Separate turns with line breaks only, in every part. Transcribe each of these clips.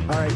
All right,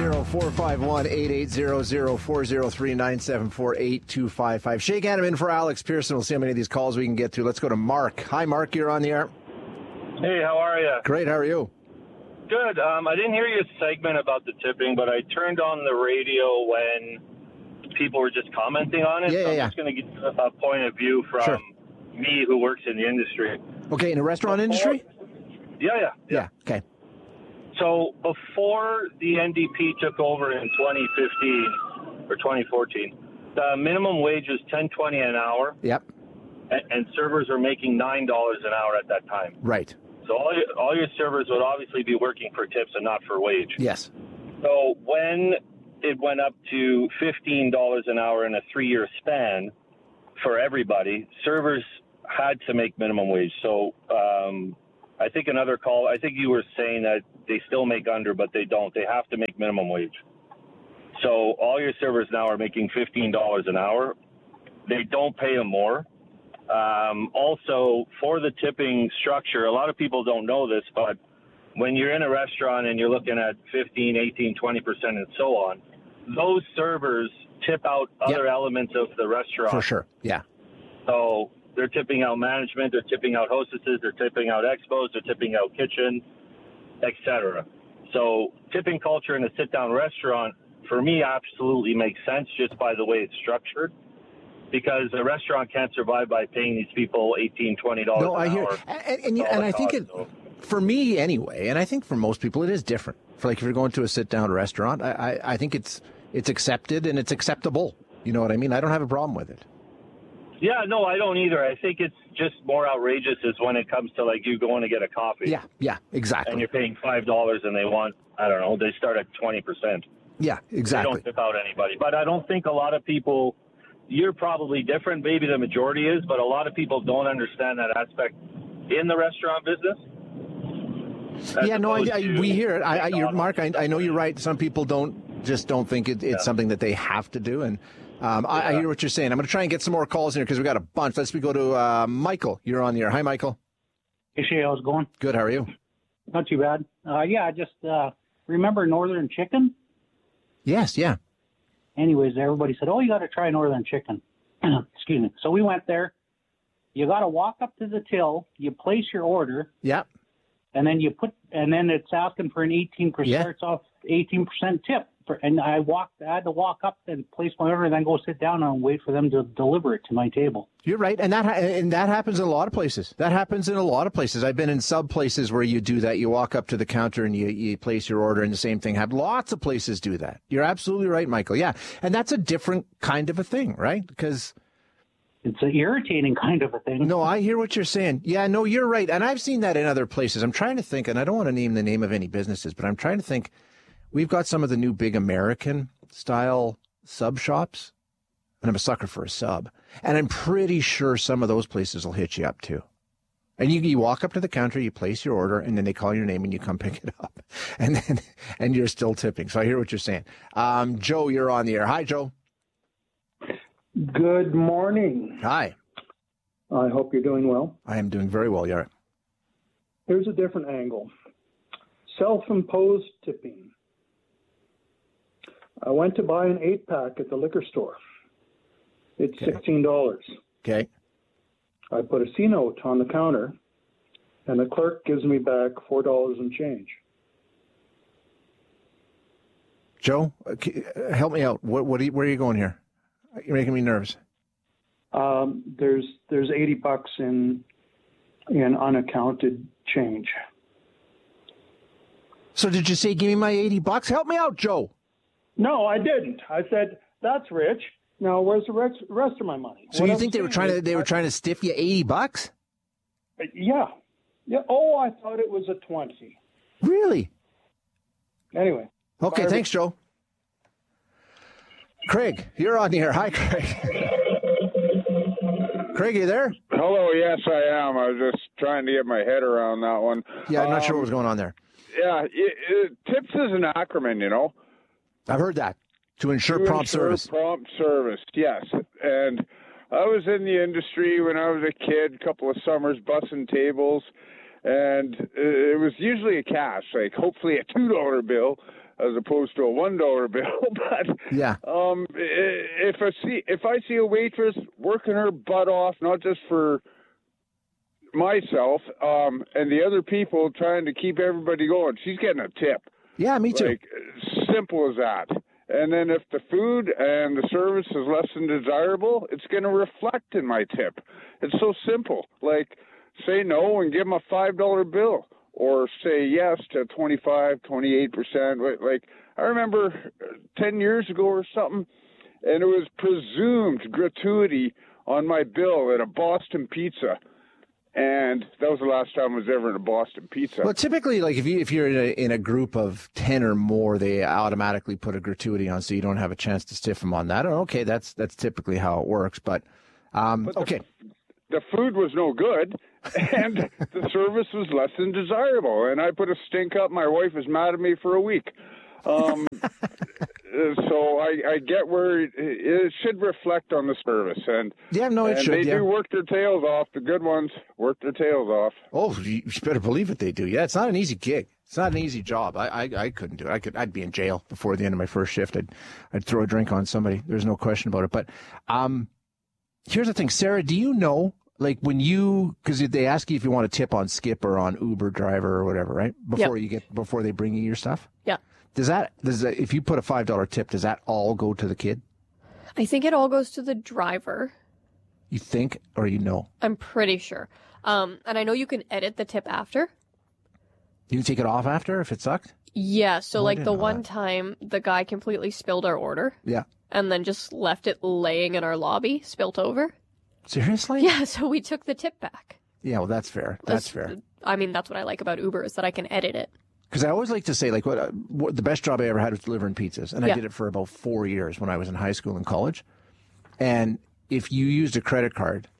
780-451-8800-403-974-8255. Shake Adam in for Alex Pearson. We'll see how many of these calls we can get through. Let's go to Mark. Hi, Mark. You're on the air.
Hey, how are you?
Great. How are you?
Good. I didn't hear your segment about the tipping, but I turned on the radio when people were just commenting on it. I'm just going to get a point of view from me who works in the industry.
Okay, in the restaurant industry?
Yeah.
Okay.
So before the NDP took over in 2015 or 2014, the minimum wage was $10.20 an hour.
Yep.
And servers are making $9 an hour at that time.
Right.
So all your servers would obviously be working for tips and not for wage.
Yes.
So when it went up to $15 an hour in a 3-year span for everybody, servers had to make minimum wage. So I think I think you were saying that they still make under, but they don't. They have to make minimum wage. So all your servers now are making $15 an hour. They don't pay them more. Also, for the tipping structure, a lot of people don't know this, but when you're in a restaurant and you're looking at 15, 18, 20%, and so on, those servers tip out other elements of the restaurant.
For sure, yeah.
So they're tipping out management, they're tipping out hostesses, they're tipping out expos, they're tipping out kitchen, etc. So tipping culture in a sit-down restaurant, for me, absolutely makes sense just by the way it's structured. Because a restaurant can't survive by paying these people $18, $20 an hour.
No, I hear, and I think for me anyway, and I think for most people it is different. For if you're going to a sit-down restaurant, I think it's accepted and it's acceptable. You know what I mean? I don't have a problem with it.
Yeah, no, I don't either. I think it's just more outrageous is when it comes to you going to get a coffee.
Yeah, exactly.
And you're paying $5 and they want, I don't know, they start at 20%.
Yeah, exactly.
They don't tip out anybody. But I don't think a lot of people. You're probably different. Maybe the majority is, but a lot of people don't understand that aspect in the restaurant business.
We hear it. Mark, I know you're right. Some people don't think it's something that they have to do. And I hear what you're saying. I'm going to try and get some more calls in here because we've got a bunch. Let's go to Michael. You're on the air. Hi, Michael.
Hey, Shay, how's it going?
Good. How are you?
Not too bad. I just remember Northern Chicken?
Yes, yeah.
Anyways, everybody said, you got to try Northern Chicken. Excuse me. So we went there. You got to walk up to the till. You place your order.
Yeah.
And then then it's asking for an 18%, starts off 18% tip. And I had to walk up and place my order and then go sit down and wait for them to deliver it to my table.
You're right. And that happens in a lot of places. I've been in sub places where you do that. You walk up to the counter and you place your order and the same thing happens. Lots of places do that. You're absolutely right, Michael. Yeah. And that's a different kind of a thing, right? Because
it's an irritating kind of a thing.
No, I hear what you're saying. Yeah, no, you're right. And I've seen that in other places. I'm trying to think, and I don't want to name the name of any businesses, but I'm trying to think. We've got some of the new big American-style sub shops, and I'm a sucker for a sub. And I'm pretty sure some of those places will hit you up, too. And you walk up to the counter, you place your order, and then they call your name, and you come pick it up. And you're still tipping. So I hear what you're saying. Joe, you're on the air. Hi, Joe.
Good morning.
Hi.
I hope you're doing well.
I am doing very well, yeah.
Here's a different angle. Self-imposed tipping. I went to buy an 8-pack at the liquor store. It's $16.
Okay.
I put a C-note on the counter, and the clerk gives me back $4 and change.
Joe, help me out. Where are you going here? You're making me nervous.
There's $80 in unaccounted change.
So did you say, give me my $80? Help me out, Joe.
No, I didn't. I said, that's rich. Now, where's the rest of my money?
So you think they were trying to stiff you $80?
Yeah. Oh, I thought it was a 20.
Really?
Anyway.
Okay, thanks, Joe. Craig, you're on the air. Hi, Craig. Craig, you there?
Hello, yes, I am. I was just trying to get my head around that one.
Yeah, I'm not sure what was going on there.
Yeah, TIPS is an acronym, you know.
I've heard that. To ensure prompt service.
Prompt service, yes. And I was in the industry when I was a kid, a couple of summers, bussing tables, and it was usually a cash, like hopefully a $2 bill. as opposed to a $1 bill. But
Yeah.
if I see a waitress working her butt off, not just for myself and the other people trying to keep everybody going, she's getting a tip.
Yeah, me too.
Like, simple as that. And then if the food and the service is less than desirable, it's going to reflect in my tip. It's so simple. Like, say no and give them a $5 bill, or say yes to 25, 28%. Like, I remember 10 years ago or something, and it was presumed gratuity on my bill at a Boston Pizza. And that was the last time I was ever in a Boston Pizza.
Well, typically, like if you're in a group of 10 or more, they automatically put a gratuity on, so you don't have a chance to stiff them on that. Okay, that's typically how it works. But okay,
the food was no good, and the service was less than desirable. And I put a stink up. My wife was mad at me for a week. So I get where it should reflect on the service, and
it should.
They do work their tails off. The good ones work their tails off.
Oh, you better believe it. They do. Yeah, it's not an easy gig. It's not an easy job. I couldn't do it. I'd be in jail before the end of my first shift. I'd throw a drink on somebody. There's no question about it. But here's the thing, Sarah. Do you know, like, because they ask you if you want a tip on Skip or on Uber driver or whatever, right? Before they bring you your stuff.
Yeah.
Does that if you put a $5 tip, does that all go to the kid?
I think it all goes to the driver.
You think, or you know?
I'm pretty sure. And I know you can edit the tip after.
You can take it off after if it sucked?
Yeah, so like the one time the guy completely spilled our order.
Yeah.
And then just left it laying in our lobby, spilt over.
Seriously?
Yeah, so we took the tip back.
Yeah, well, that's fair. That's fair.
I mean, that's what I like about Uber, is that I can edit it.
Because I always like to say, like, what the best job I ever had was delivering pizzas. And I did it for about 4 years when I was in high school and college. And if you used a credit card,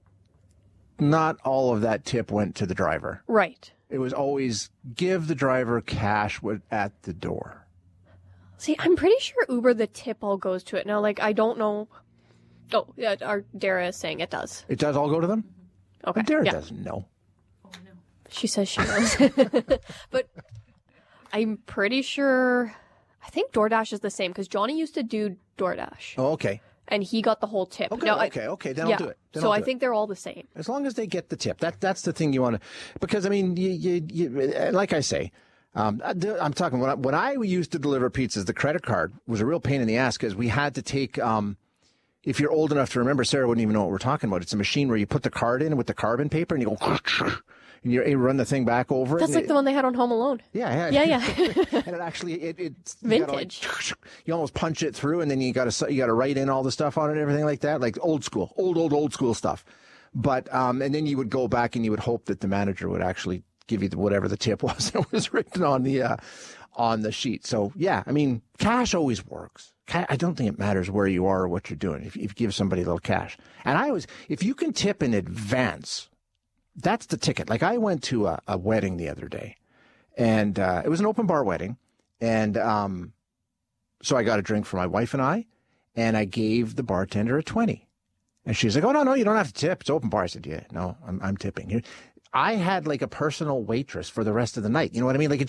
not all of that tip went to the driver.
Right.
It was always give the driver cash at the door.
See, I'm pretty sure Uber, the tip all goes to it. Now, like, I don't know. Oh, yeah, our Dara is saying it does.
It does all go to them?
Okay.
But Dara doesn't know.
Oh, no. She says she knows. But I'm pretty sure, I think DoorDash is the same, because Johnny used to do DoorDash.
Oh, okay.
And he got the whole tip.
Okay,
now,
okay. Then I'll do it.
So I think they're all the same.
As long as they get the tip. That's the thing you want to, because, I mean, you like I say, I'm talking, when I used to deliver pizzas, the credit card was a real pain in the ass, because we had to take, if you're old enough to remember, Sarah wouldn't even know what we're talking about. It's a machine where you put the card in with the carbon paper and you go, and you run the thing back over.
That's like the one they had on Home Alone.
Yeah.
And
it actually, it's
vintage.
You almost punch it through, and then you got to write in all the stuff on it and everything like that, like old school, old school stuff. But and then you would go back and you would hope that the manager would actually give you whatever the tip was that was written on the sheet. So yeah, I mean, cash always works. I don't think it matters where you are or what you're doing. If you give somebody a little cash, and if you can tip in advance, that's the ticket. Like, I went to a wedding the other day, and it was an open bar wedding, and so I got a drink for my wife and I gave the bartender a 20, and she's like, "Oh no, you don't have to tip. It's open bar." I said, "Yeah, no, I'm tipping." I had like a personal waitress for the rest of the night. You know what I mean? Like,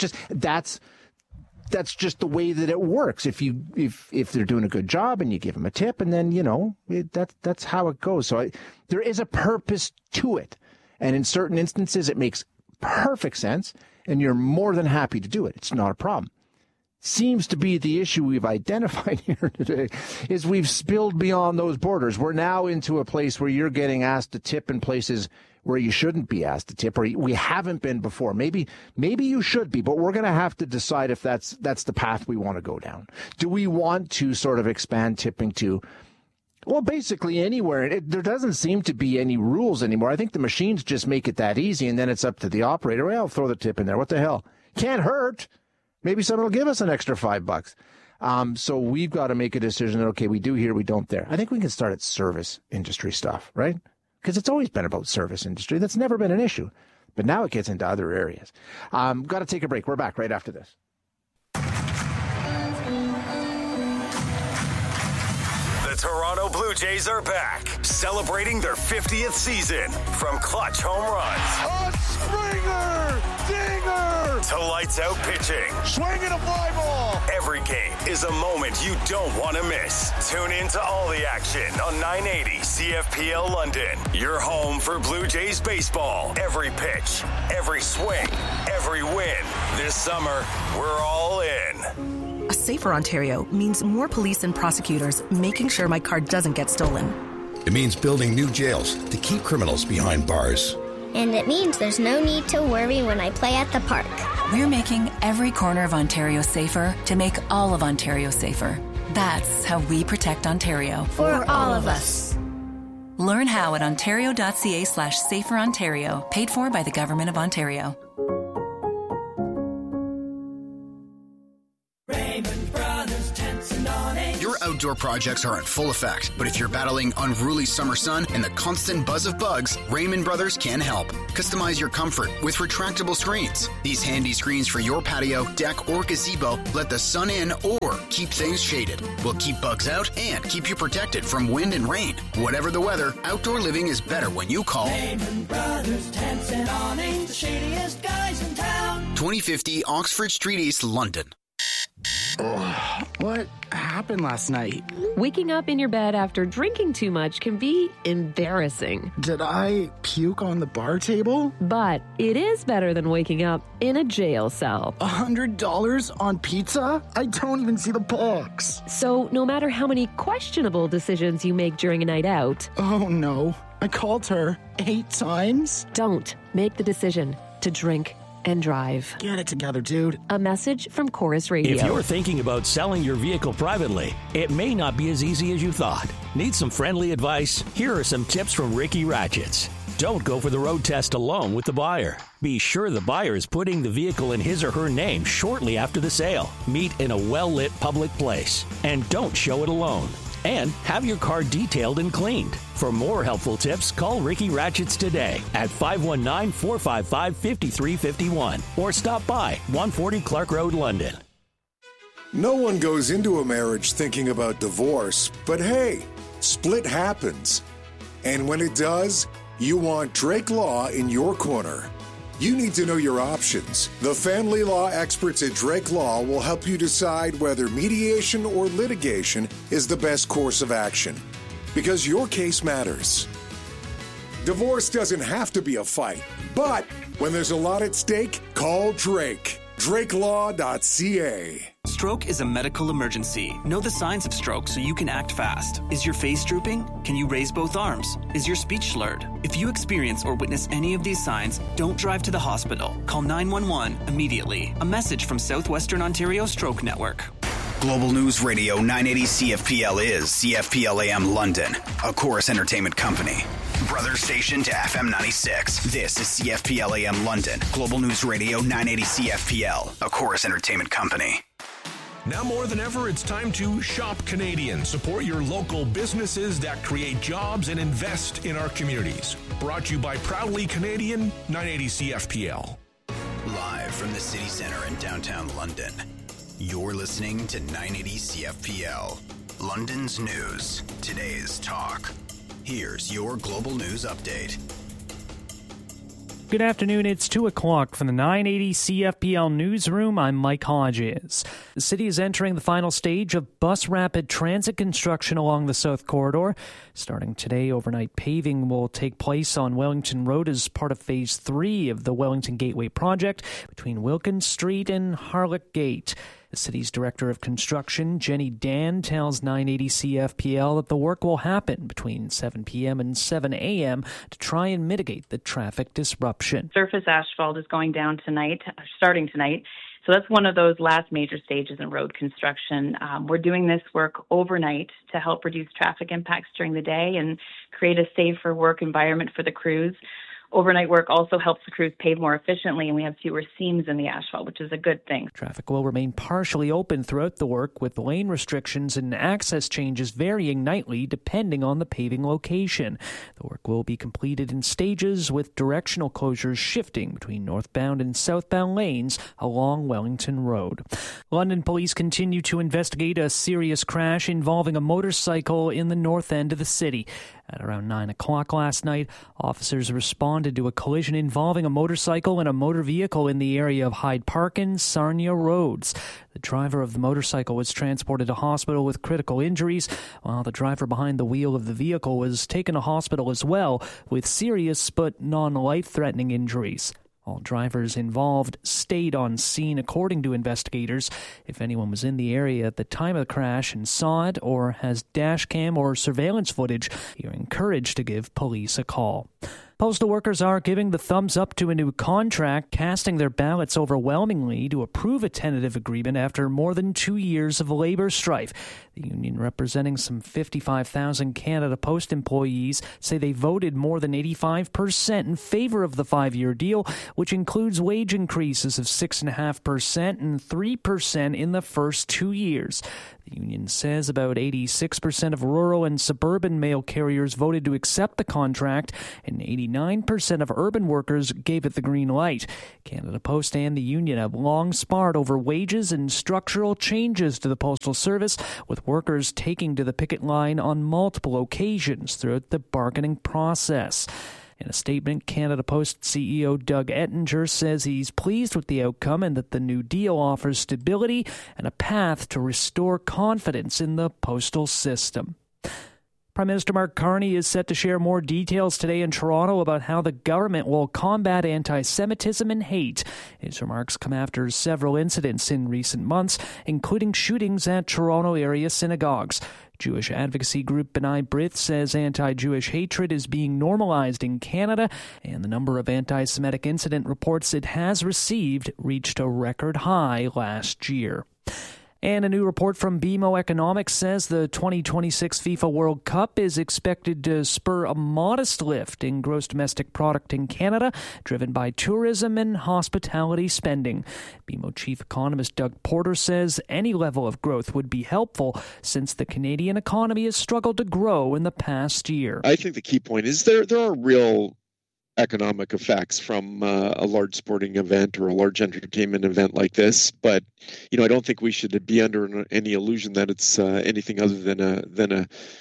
that's just the way that it works. If they're doing a good job and you give them a tip, and then that's how it goes. So there is a purpose to it, and in certain instances it makes perfect sense, and you're more than happy to do it. It's not a problem. Seems to be the issue we've identified here today, is we've spilled beyond those borders. We're now into a place where you're getting asked to tip in places where you shouldn't be asked to tip, or we haven't been before. Maybe you should be, but we're going to have to decide if that's the path we want to go down. Do we want to sort of expand tipping to, well, basically anywhere? There doesn't seem to be any rules anymore. I think the machines just make it that easy, and then it's up to the operator. Well, throw the tip in there. What the hell? Can't hurt. Maybe someone will give us an extra $5. So we've got to make a decision that, okay, we do here, we don't there. I think we can start at service industry stuff, right? Because it's always been about service industry. That's never been an issue. But now it gets into other areas. Got to take a break. We're back right after this.
The Toronto Blue Jays are back, celebrating their 50th season from clutch home runs
a Springer! Dinger!
to lights out pitching.
Swing and a fly ball.
Every game is a moment you don't want to miss. Tune in to all the action on 980 CFPL London. Your home for Blue Jays baseball. Every pitch, every swing, every win. This summer, we're all in.
A safer Ontario means more police and prosecutors making sure my car doesn't get stolen.
It means building new jails to keep criminals behind bars.
And it means there's no need to worry when I play at the park.
We're making every corner of Ontario safer to make all of Ontario safer. That's how we protect Ontario.
For all of us.
Learn how at ontario.ca/saferontario, paid for by the Government of Ontario.
Your outdoor projects are in full effect, but if you're battling unruly summer sun and the constant buzz of bugs, Raymond Brothers can help. Customize your comfort with retractable screens. These handy screens for your patio, deck, or gazebo let the sun in or keep things shaded. Will keep bugs out and keep you protected from wind and rain. Whatever the weather, outdoor living is better when you call
Raymond Brothers Tents and Awnings, the shadiest guys in town.
2050 Oxford Street East, London.
What happened last night?
Waking up in your bed after drinking too much can be embarrassing.
Did I puke on the bar table?
But it is better than waking up in a jail cell.
$100 on pizza? I don't even see the box.
So no matter how many questionable decisions you make during a night out...
Oh no, I called her 8 times?
Don't make the decision to drink and drive.
Get it together, dude.
A message from Chorus Radio.
If you're thinking about selling your vehicle privately, it may not be as easy as you thought. Need some friendly advice? Here are some tips from Ricky Ratchets. Don't go for the road test alone with the buyer. Be sure the buyer is putting the vehicle in his or her name shortly after the sale. Meet in a well-lit public place. And don't show it alone. And have your car detailed and cleaned. For more helpful tips, call Ricky Ratchets today at 519-455-5351 or stop by 140 Clark Road, London.
No one goes into a marriage thinking about divorce, but hey, split happens. And when it does, you want Drake Law in your corner. You need to know your options. The family law experts at Drake Law will help you decide whether mediation or litigation is the best course of action. Because your case matters. Divorce doesn't have to be a fight, but when there's a lot at stake, call Drake. DrakeLaw.ca.
Stroke is a medical emergency. Know the signs of stroke so you can act fast. Is your face drooping? Can you raise both arms? Is your speech slurred? If you experience or witness any of these signs, don't drive to the hospital. Call 911 immediately. A message from Southwestern Ontario Stroke Network.
Global News Radio 980 CFPL is CFPL AM London, a Chorus Entertainment company. Brother station to FM 96. This is CFPL AM London, Global News Radio 980 CFPL, a Chorus Entertainment company.
Now more than ever, it's time to shop Canadian. Support your local businesses that create jobs and invest in our communities. Brought to you by Proudly Canadian, 980 CFPL.
Live from the city center in downtown London, you're listening to 980 CFPL. London's news, today's talk. Here's your global news update.
Good afternoon, it's 2 o'clock from the 980 CFPL newsroom. I'm Mike Hodges. The city is entering the final stage of bus rapid transit construction along the South Corridor. Starting today, overnight paving will take place on Wellington Road as part of Phase 3 of the Wellington Gateway project between Wilkins Street and Harlech Gate. The city's director of construction, Jenny Dan, tells 980 CFPL that the work will happen between 7 p.m. and 7 a.m. to try and mitigate the traffic disruption.
Surface asphalt is going down tonight, starting tonight. So that's one of those last major stages in road construction. We're doing this work overnight to help reduce traffic impacts during the day and create a safer work environment for the crews. Overnight work also helps the crews pave more efficiently, and we have fewer seams in the asphalt, which is a good thing.
Traffic will remain partially open throughout the work, with lane restrictions and access changes varying nightly depending on the paving location. The work will be completed in stages, with directional closures shifting between northbound and southbound lanes along Wellington Road. London police continue to investigate a serious crash involving a motorcycle in the north end of the city. At around 9 o'clock last night, officers responded to a collision involving a motorcycle and a motor vehicle in the area of Hyde Park and Sarnia Roads. The driver of the motorcycle was transported to hospital with critical injuries, while the driver behind the wheel of the vehicle was taken to hospital as well with serious but non-life-threatening injuries. All drivers involved stayed on scene, according to investigators. If anyone was in the area at the time of the crash and saw it or has dash cam or surveillance footage, you're encouraged to give police a call. Postal workers are giving the thumbs up to a new contract, casting their ballots overwhelmingly to approve a tentative agreement after more than 2 years of labor strife. The union, representing some 55,000 Canada Post employees, say they voted more than 85% in favor of the 5-year deal, which includes wage increases of 6.5% and 3% in the first 2 years. The union says about 86% of rural and suburban mail carriers voted to accept the contract, and 89% of urban workers gave it the green light. Canada Post and the union have long sparred over wages and structural changes to the Postal Service, with workers taking to the picket line on multiple occasions throughout the bargaining process. In a statement, Canada Post CEO Doug Ettinger says he's pleased with the outcome and that the new deal offers stability and a path to restore confidence in the postal system. Prime Minister Mark Carney is set to share more details today in Toronto about how the government will combat anti-Semitism and hate. His remarks come after several incidents in recent months, including shootings at Toronto area synagogues. Jewish advocacy group B'nai B'rith says anti-Jewish hatred is being normalized in Canada, and the number of anti-Semitic incident reports it has received reached a record high last year. And a new report from BMO Economics says the 2026 FIFA World Cup is expected to spur a modest lift in gross domestic product in Canada, driven by tourism and hospitality spending. BMO chief economist Doug Porter says any level of growth would be helpful since the Canadian economy has struggled to grow in the past year.
I think the key point is there are real economic effects from a large sporting event or a large entertainment event like this, but I don't think we should be under any illusion that it's anything other than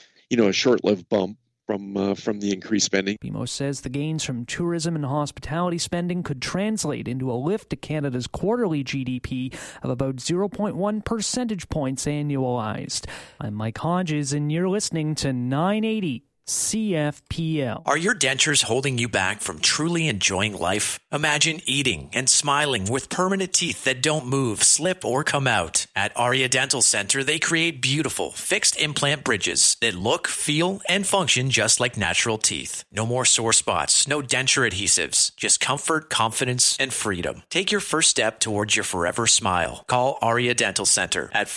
a short-lived bump from the increased spending.
BMO says the gains from tourism and hospitality spending could translate into a lift to Canada's quarterly GDP of about 0.1 percentage points annualized. I'm Mike Hodges, and you're listening to 980 CFPL.
Are your dentures holding you back from truly enjoying life? Imagine eating and smiling with permanent teeth that don't move, slip, or come out. At Aria Dental Center, they create beautiful, fixed implant bridges that look, feel, and function just like natural teeth. No more sore spots, no denture adhesives, just comfort, confidence, and freedom. Take your first step towards your forever smile. Call Aria Dental Center at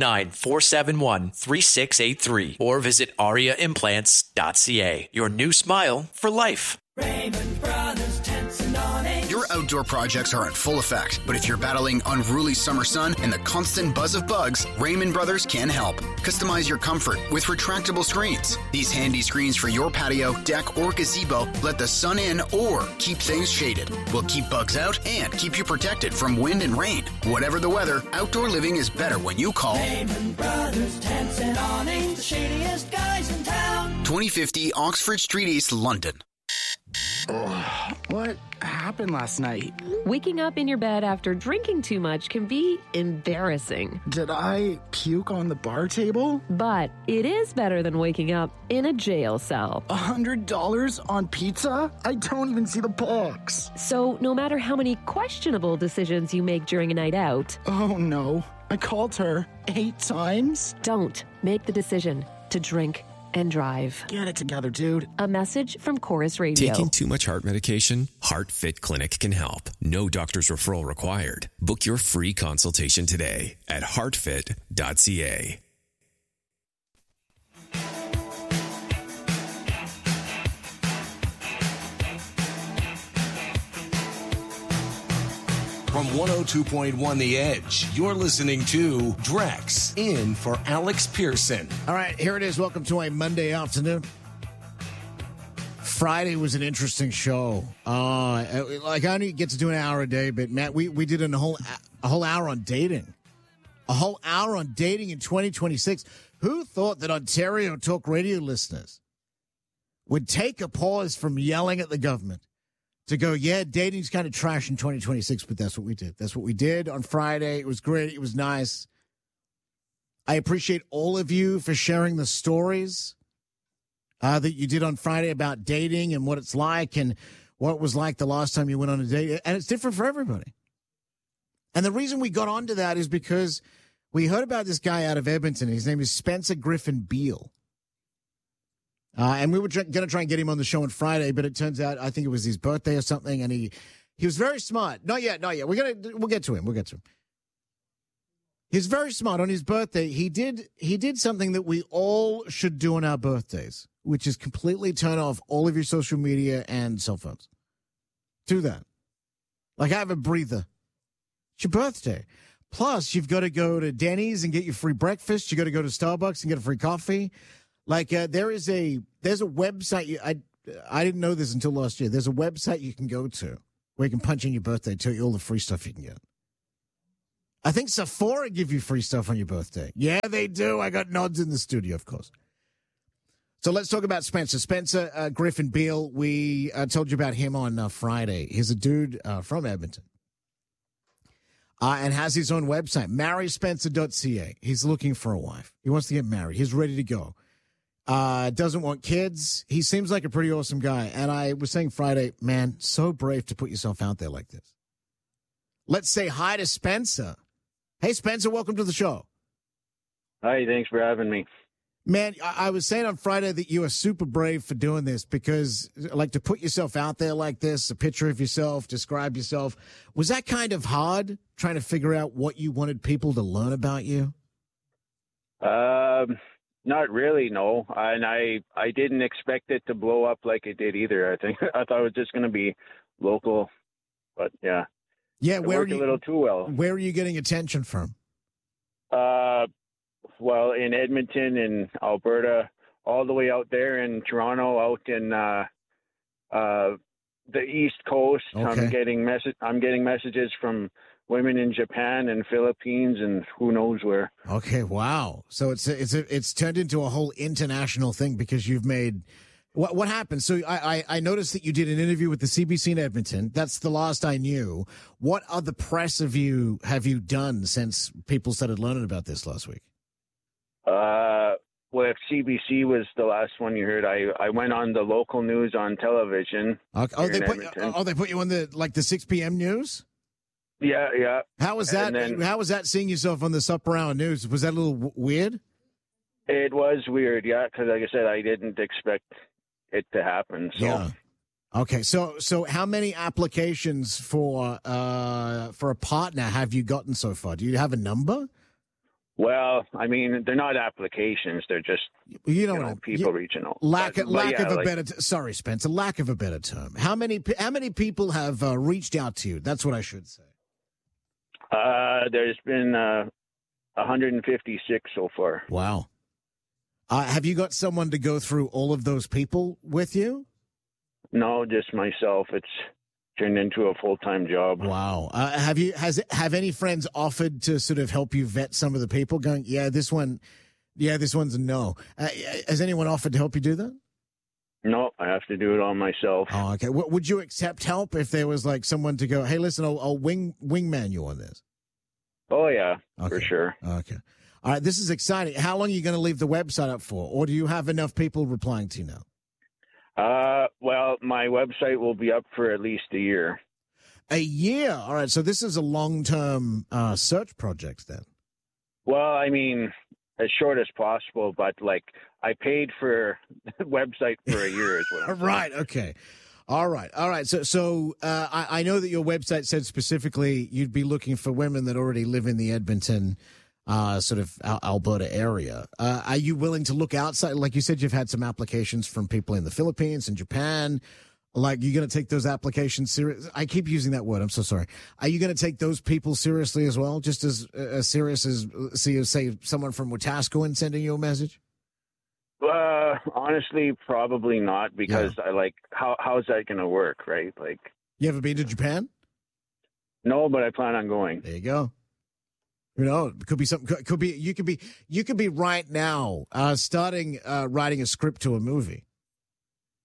519-471-3683 or visit ariaimplants.ca. Your new smile for life.
Raymond Brothers Tents and Awnings.
Your outdoor projects are in full effect, but if you're battling unruly summer sun and the constant buzz of bugs, Raymond Brothers can help. Customize your comfort with retractable screens. These handy screens for your patio, deck, or gazebo let the sun in or keep things shaded. Will keep bugs out and keep you protected from wind and rain. Whatever the weather, outdoor living is better when you call
Raymond Brothers Tents and Awnings, the shadiest guys in town.
2050 Oxford Street East, London.
What happened last night?
Waking up in your bed after drinking too much can be embarrassing.
Did I puke on the bar table?
But it is better than waking up in a jail cell.
$100 on pizza? I don't even see the box.
So no matter how many questionable decisions you make during a night out...
Oh no, I called her 8 times?
Don't make the decision to drink and drive.
Get it together, dude.
A message from Chorus Radio.
Taking too much heart medication? HeartFit Clinic can help. No doctor's referral required. Book your free consultation today at heartfit.ca.
From 102.1 The Edge, you're listening to Drex in for Alex Pearson.
All right, here it is. Welcome to a Monday afternoon. Friday was an interesting show. I only get to do an hour a day, but Matt, we did a whole hour on dating. A whole hour on dating in 2026. Who thought that Ontario Talk Radio listeners would take a pause from yelling at the government to go, yeah, dating's kind of trash in 2026, but that's what we did. That's what we did on Friday. It was great. It was nice. I appreciate all of you for sharing the stories that you did on Friday about dating and what it's like and what it was like the last time you went on a date. And it's different for everybody. And the reason we got onto that is because we heard about this guy out of Edmonton. His name is Spencer Griffin Beal. And we were going to try and get him on the show on Friday, but it turns out I think it was his birthday or something, and he was very smart. Not yet. We'll get to him. He's very smart. On his birthday, he did something that we all should do on our birthdays, which is completely turn off all of your social media and cell phones. Do that. Like, have a breather. It's your birthday. Plus, you've got to go to Denny's and get your free breakfast. You got to go to Starbucks and get a free coffee. Like, there's a website. I didn't know this until last year. There's a website you can go to where you can punch in your birthday, tell you all the free stuff you can get. I think Sephora give you free stuff on your birthday. Yeah, they do. I got nods in the studio, of course. So let's talk about Spencer. Spencer Griffin Beal, we told you about him on Friday. He's a dude from Edmonton and has his own website, marryspencer.ca. He's looking for a wife. He wants to get married. He's ready to go. Doesn't want kids. He seems like a pretty awesome guy. And I was saying Friday, man, so brave to put yourself out there like this. Let's say hi to Spencer. Hey, Spencer, welcome to the show.
Hi, thanks for having me.
Man, I was saying on Friday that you are super brave for doing this because, like, to put yourself out there like this, a picture of yourself, describe yourself, was that kind of hard, trying to figure out what you wanted people to learn about you?
Not really, no. And I didn't expect it to blow up like it did either. I thought it was just going to be local, but yeah.
Yeah,
it worked a little too well.
Where are you getting attention from?
Well, in Edmonton and Alberta, all the way out there in Toronto, out in the East Coast. Okay. I'm getting messages from women in Japan and Philippines and who knows where.
Okay, wow. So it's turned into a whole international thing because you've made. What happened? So I noticed that you did an interview with the CBC in Edmonton. That's the last I knew. What other press have you done since people started learning about this last week?
Well, if CBC was the last one you heard, I went on the local news on television.
Okay. They put you on the 6 p.m. news?
Yeah.
How was that? How was that seeing yourself on the Supper Hour News? Was that a little weird?
It was weird, yeah, because like I said, I didn't expect it to happen. So.
Yeah. Okay, so how many applications for a partner have you gotten so far? Do you have a number?
Well, I mean, they're not applications; they're just people reaching out.
Sorry, Spencer. Lack of a better term. How many people have reached out to you? That's what I should say.
There's been 156 so far.
Wow. Have you got someone to go through all of those people with you?
No, just myself. It's turned into a full-time job.
Wow. Have any friends offered to sort of help you vet some of the people going, this one's a no. Has anyone offered to help you do that?
No, I have to do it all myself.
Oh, okay. Would you accept help if there was like someone to go, hey, listen, I'll wingman you on this?
Oh, yeah, for sure.
Okay. All right, this is exciting. How long are you going to leave the website up for? Or do you have enough people replying to you now?
Well, my website will be up for at least a year.
A year? All right, so this is a long-term search project then.
Well, I mean, as short as possible, but like I paid for the website for a year as well.
Right, okay. All right. So I know that your website said specifically you'd be looking for women that already live in the Edmonton sort of Alberta area. Are you willing to look outside? Like you said, you've had some applications from people in the Philippines and Japan. Like, you're going to take those applications serious? I keep using that word. I'm so sorry. Are you going to take those people seriously as well? Just as serious as, say, someone from Wetaskiwin sending you a message?
Honestly, probably not, because I like, how's that going to work, right? Like,
you ever been to Japan?
No, but I plan on going.
There you go. You know, it could be something. You could be right now starting writing a script to a movie.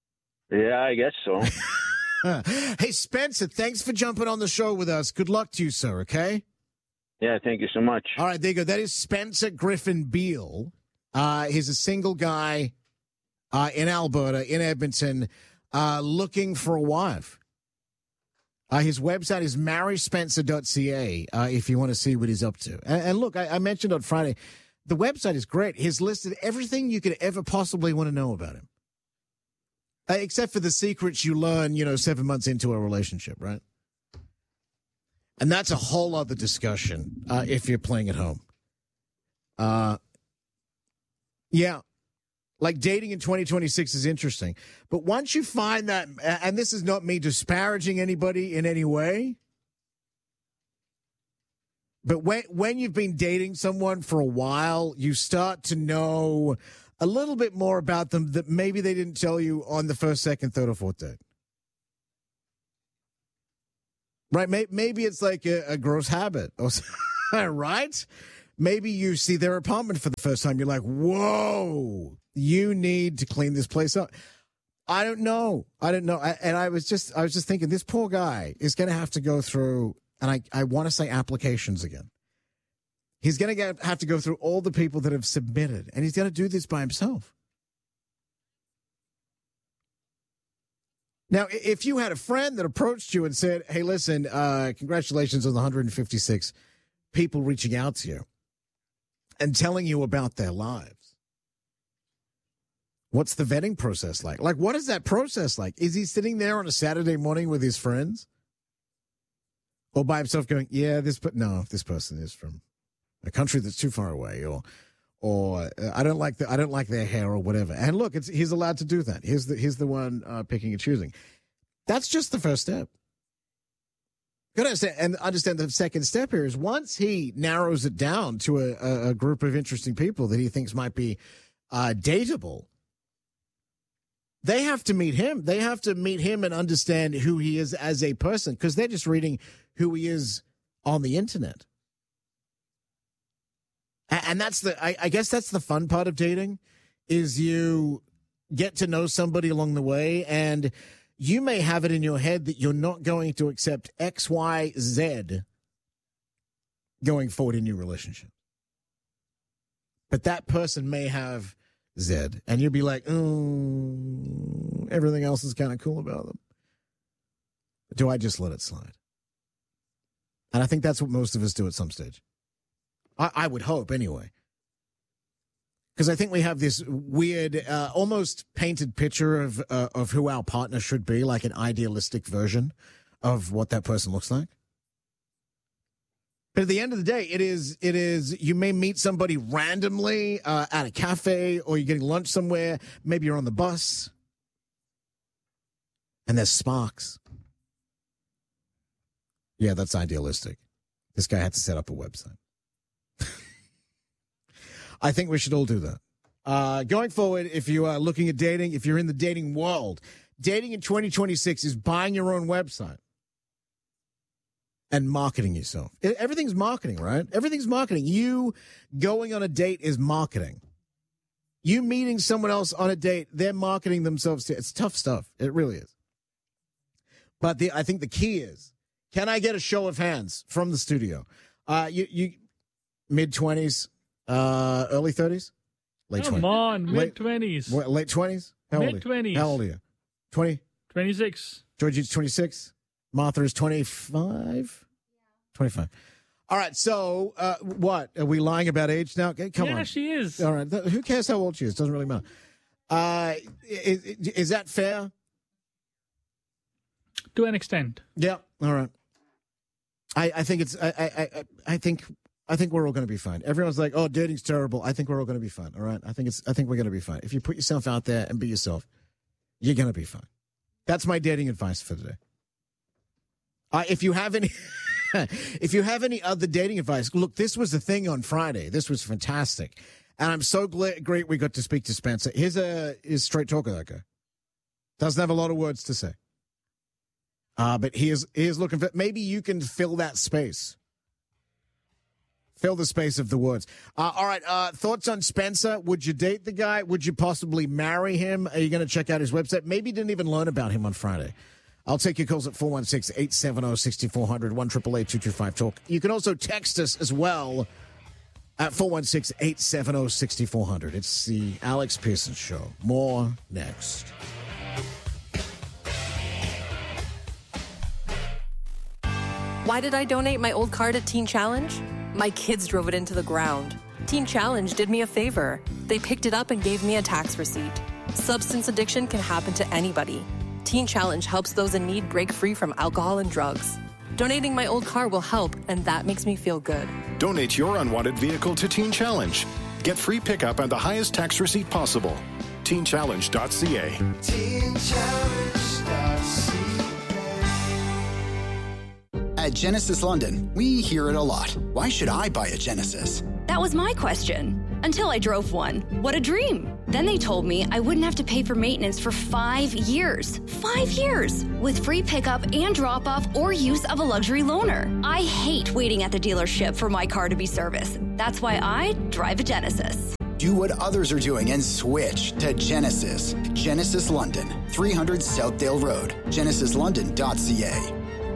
Yeah, I guess so.
Hey, Spencer, thanks for jumping on the show with us. Good luck to you, sir, okay?
Yeah, thank you so much.
All right, there you go. That is Spencer Griffin Beal. He's a single guy in Alberta, in Edmonton, looking for a wife. His website is marryspencer.ca if you want to see what he's up to. And look, I mentioned on Friday, the website is great. He's listed everything you could ever possibly want to know about him. Except for the secrets you learn, 7 months into a relationship, right? And that's a whole other discussion if you're playing at home. Yeah. Like dating in 2026 is interesting. But once you find that, and this is not me disparaging anybody in any way, but when you've been dating someone for a while, you start to know a little bit more about them that maybe they didn't tell you on the first, second, third, or fourth date. Right? Maybe it's like a gross habit. Right? Maybe you see their apartment for the first time. You're like, whoa, you need to clean this place up. I don't know. And I was just thinking, this poor guy is going to have to go through, and I want to say applications again. He's going to have to go through all the people that have submitted, and he's going to do this by himself. Now, if you had a friend that approached you and said, hey, listen, congratulations on the 156 people reaching out to you and telling you about their lives, what's the vetting process like? Like, what is that process like? Is he sitting there on a Saturday morning with his friends or by himself going, yeah, this person is from a country that's too far away, or I don't like their hair or whatever. And look, he's allowed to do that. He's the one picking and choosing. That's just the first step. Got to understand the second step here is once he narrows it down to a group of interesting people that he thinks might be dateable, they have to meet him. They have to meet him and understand who he is as a person because they're just reading who he is on the internet. And that's I guess that's the fun part of dating is you get to know somebody along the way and you may have it in your head that you're not going to accept X, Y, Z going forward in your relationship. But that person may have Z and you'll be like, everything else is kind of cool about them. Do I just let it slide? And I think that's what most of us do at some stage. I would hope, anyway. Because I think we have this weird, almost painted picture of who our partner should be, like an idealistic version of what that person looks like. But at the end of the day, it is. You may meet somebody randomly at a cafe, or you're getting lunch somewhere. Maybe you're on the bus, and there's sparks. Yeah, that's idealistic. This guy had to set up a website. I think we should all do that. Going forward, if you are looking at dating, if you're in the dating world, dating in 2026 is buying your own website and marketing yourself. Everything's marketing, right? Everything's marketing. You going on a date is marketing. You meeting someone else on a date, they're marketing themselves too. It's tough stuff. It really is. But I think the key is, can I get a show of hands from the studio? You mid-20s? Early 30s? Late 20s?
Come on, mid-20s.
Late 20s?
Mid-20s.
How old are you? 20?
26.
Georgie's 26? Martha is 25? 25. All right, so what? Are we lying about age now? Come on.
Yeah, she is.
All right, who cares how old she is? Doesn't really matter. Is that fair?
To an extent.
Yeah, all right. I think it's... I think we're all going to be fine. Everyone's like, "Oh, dating's terrible." I think we're all going to be fine. All right. I think we're going to be fine. If you put yourself out there and be yourself, you're going to be fine. That's my dating advice for today. If you have any other dating advice, look, this was the thing on Friday. This was fantastic, and I'm so great we got to speak to Spencer. He's straight talker, that guy. Doesn't have a lot of words to say, but he is looking for. Maybe you can fill that space Fill the space of the words. All right, thoughts on Spencer? Would you date the guy? Would you possibly marry him? Are you going to check out his website? Maybe you didn't even learn about him on Friday. I'll take your calls at 416-870-6400, 1-888-225-TALK. You can also text us as well at 416-870-6400. It's the Alex Pearson Show. More next.
Why did I donate my old car to Teen Challenge? My kids drove it into the ground. Teen Challenge did me a favor. They picked it up and gave me a tax receipt. Substance addiction can happen to anybody. Teen Challenge helps those in need break free from alcohol and drugs. Donating my old car will help, and that makes me feel good.
Donate your unwanted vehicle to Teen Challenge. Get free pickup and the highest tax receipt possible. TeenChallenge.ca.
TeenChallenge.ca. At Genesis London, we hear it a lot. Why should I buy a Genesis?
That was my question. Until I drove one. What a dream. Then they told me I wouldn't have to pay for maintenance for 5 years. 5 years! With free pickup and drop-off or use of a luxury loaner. I hate waiting at the dealership for my car to be serviced. That's why I drive a Genesis.
Do what others are doing and switch to Genesis. Genesis London, 300 Southdale Road. GenesisLondon.ca.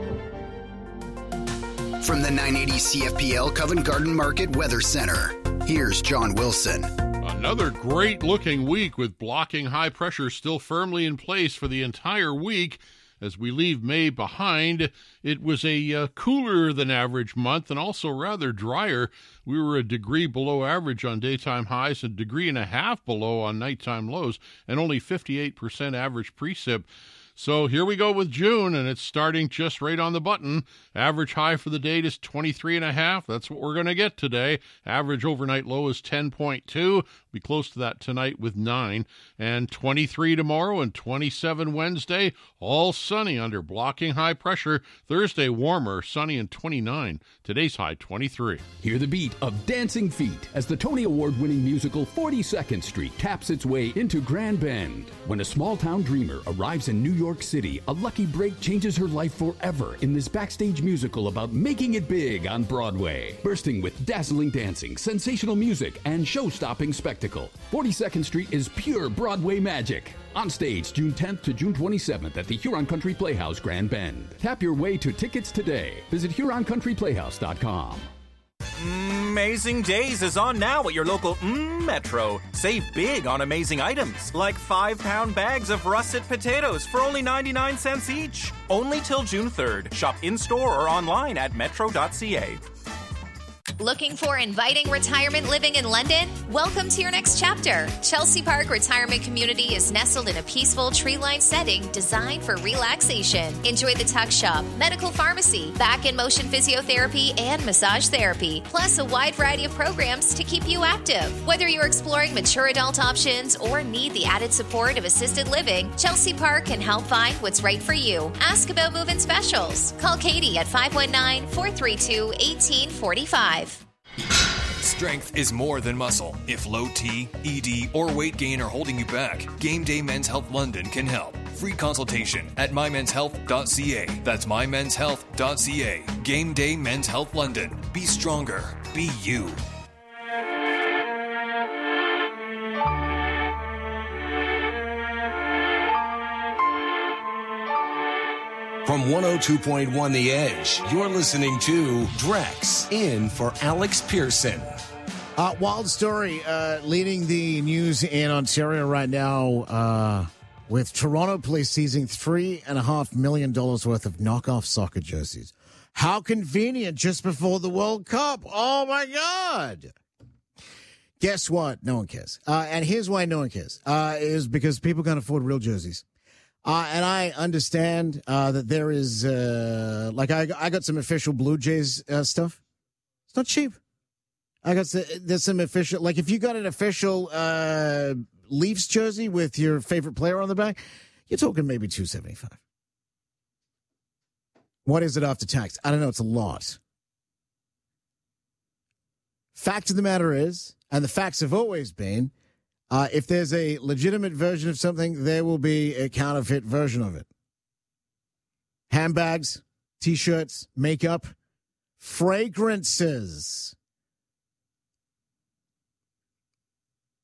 From the 980 CFPL Covent Garden Market Weather Center, here's John Wilson.
Another great-looking week with blocking high pressure still firmly in place for the entire week. As we leave May behind, it was a cooler than average month and also rather drier. We were a degree below average on daytime highs, a degree and a half below on nighttime lows, and only 58% average precip. So here we go with June, and it's starting just right on the button. Average high for the date is 23.5. That's what we're going to get today. Average overnight low is 10.2. Be close to that tonight with 9. And 23 tomorrow and 27 Wednesday. All sunny under blocking high pressure. Thursday warmer, sunny and 29. Today's high 23.
Hear the beat of Dancing Feet as the Tony Award-winning musical 42nd Street taps its way into Grand Bend. When a small-town dreamer arrives in New York City, a lucky break changes her life forever in this backstage musical about making it big on Broadway. Bursting with dazzling dancing, sensational music, and show-stopping spectacle. 42nd Street is pure Broadway magic. On stage June 10th to June 27th at the Huron Country Playhouse, Grand Bend. Tap your way to tickets today. Visit HuronCountryPlayhouse.com.
Amazing Days is on now at your local Metro. Save big on amazing items, like 5-pound bags of russet potatoes for only 99 cents each. Only till June 3rd. Shop in-store or online at metro.ca.
Looking for inviting retirement living in London? Welcome to your next chapter. Chelsea Park Retirement Community is nestled in a peaceful tree-lined setting designed for relaxation. Enjoy the tuck shop, medical pharmacy, back and motion physiotherapy, and massage therapy, plus a wide variety of programs to keep you active. Whether you're exploring mature adult options or need the added support of assisted living, Chelsea Park can help find what's right for you. Ask about move-in specials. Call Katie at 519-432-1845.
Strength is more than muscle. If low T, ED, or weight gain are holding you back, Game Day Men's Health London can help. Free consultation at mymenshealth.ca. That's mymenshealth.ca. Game Day Men's Health London. Be stronger. Be you.
From 102.1 The Edge, you're listening to Drex, in for Alex Pearson.
Wild story leading the news in Ontario right now with Toronto police seizing $3.5 million worth of knockoff soccer jerseys. How convenient just before the World Cup. Oh, my God. Guess what? No one cares. And here's why no one cares. Is because people can't afford real jerseys. And I understand that there is, I got some official Blue Jays stuff. It's not cheap. There's some official, like if you got an official Leafs jersey with your favorite player on the back, you're talking maybe $275. What is it after tax? I don't know. It's a lot. Fact of the matter is, and the facts have always been, if there's a legitimate version of something, there will be a counterfeit version of it. Handbags, T-shirts, makeup, fragrances.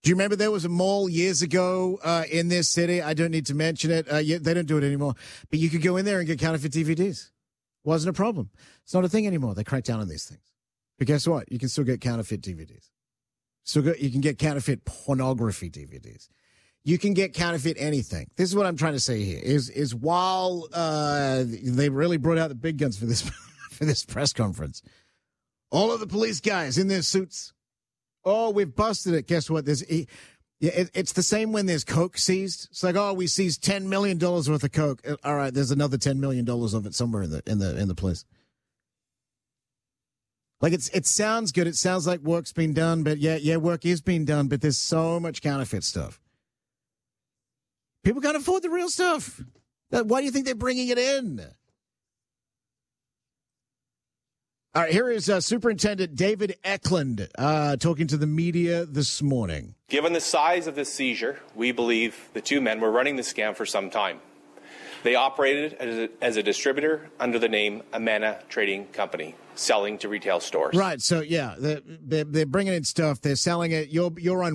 Do you remember there was a mall years ago in this city? I don't need to mention it. They don't do it anymore. But you could go in there and get counterfeit DVDs. Wasn't a problem. It's not a thing anymore. They crack down on these things. But guess what? You can still get counterfeit DVDs. You can get counterfeit pornography DVDs. You can get counterfeit anything. This is what I'm trying to say here, is while they really brought out the big guns for this for this press conference, all of the police guys in their suits, oh, we've busted it. Guess what? It's the same when there's coke seized. It's like, oh, we seized $10 million worth of coke. All right, there's another $10 million of it somewhere in the place. Like it sounds good. It sounds like work's been done, but yeah, work is being done. But there's so much counterfeit stuff. People can't afford the real stuff. Why do you think they're bringing it in? All right, here is Superintendent David Eklund talking to the media this morning.
Given the size of this seizure, we believe the two men were running the scam for some time. They operated as a distributor under the name Amana Trading Company, selling to retail stores.
Right. So, yeah, they're bringing in stuff. They're selling it. You're on